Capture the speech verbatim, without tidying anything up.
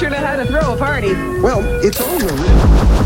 sure know how to throw a party. Well, it's all related.